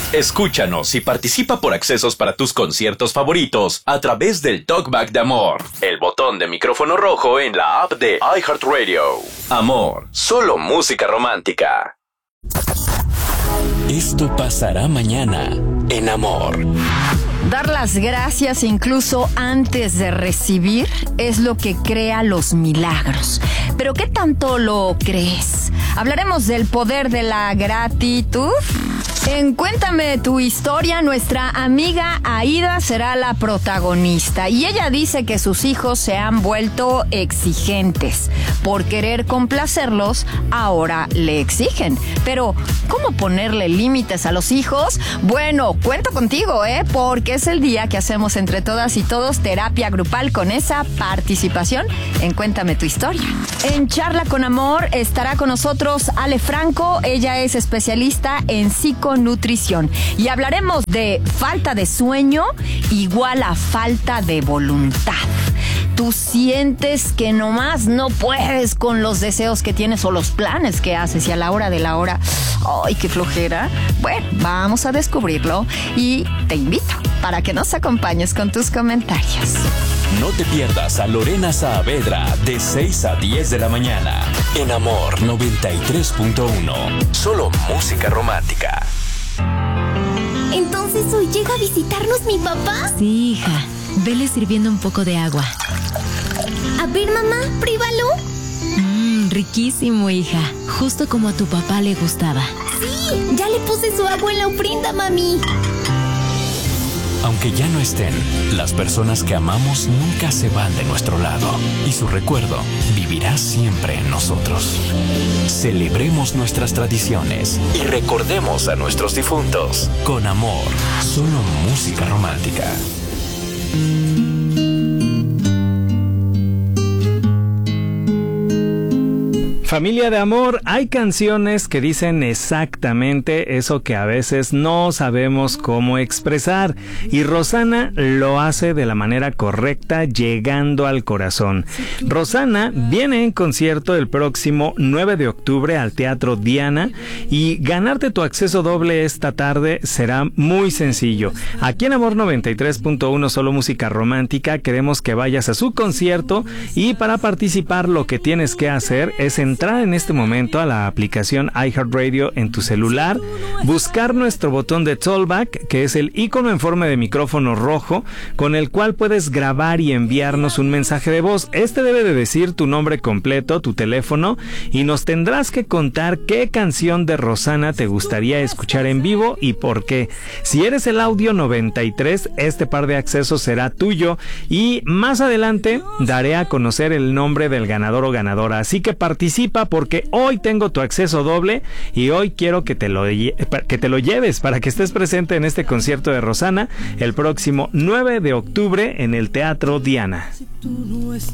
Escúchanos y participa por accesos para tus conciertos favoritos a través del Talkback de Amor, el botón de micrófono rojo en la app de iHeartRadio. Amor, solo música romántica. Esto pasará mañana en Amor. Dar las gracias incluso antes de recibir es lo que crea los milagros. ¿Pero qué tanto lo crees? Hablaremos del poder de la gratitud. En Cuéntame tu historia, nuestra amiga Aida será la protagonista y ella dice que sus hijos se han vuelto exigentes. Por querer complacerlos, ahora le exigen. Pero, ¿cómo ponerle límites a los hijos? Bueno, cuento contigo, porque es el día que hacemos entre todas y todos terapia grupal con esa participación en Cuéntame tu historia. En Charla con Amor estará con nosotros Ale Franco, ella es especialista en psiconutrición y hablaremos de falta de sueño igual a falta de voluntad. Tú sientes que nomás no puedes con los deseos que tienes o los planes que haces y a la hora de la hora, ¡ay, qué flojera! Bueno, vamos a descubrirlo y te invito para que nos acompañes con tus comentarios. No te pierdas a Lorena Saavedra de 6 a 10 de la mañana en Amor 93.1. Solo música romántica. ¿Entonces hoy llega a visitarnos mi papá? Sí, hija. Vele sirviendo un poco de agua. A ver, mamá, pruébalo. Riquísimo, hija. Justo como a tu papá le gustaba. Sí, ya le puse su agua en la ofrenda, mami. Aunque ya no estén, las personas que amamos nunca se van de nuestro lado y su recuerdo vivirá siempre en nosotros. Celebremos nuestras tradiciones y recordemos a nuestros difuntos. Con Amor, solo música romántica. Familia de amor, hay canciones que dicen exactamente eso que a veces no sabemos cómo expresar y Rosana lo hace de la manera correcta, llegando al corazón. Rosana viene en concierto el próximo 9 de octubre al Teatro Diana y ganarte tu acceso doble esta tarde será muy sencillo. Aquí en Amor 93.1 Solo Música Romántica queremos que vayas a su concierto y para participar lo que tienes que hacer es entrar en este momento a la aplicación iHeartRadio en tu celular, buscar nuestro botón de Talkback, que es el icono en forma de micrófono rojo, con el cual puedes grabar y enviarnos un mensaje de voz. Este debe de decir tu nombre completo, tu teléfono, y nos tendrás que contar qué canción de Rosana te gustaría escuchar en vivo y por qué. Si eres el audio 93, este par de accesos será tuyo y más adelante daré a conocer el nombre del ganador o ganadora. Así que participa porque hoy tengo tu acceso doble y hoy quiero que te lo lleves para que estés presente en este concierto de Rosana el próximo 9 de octubre en el Teatro Diana.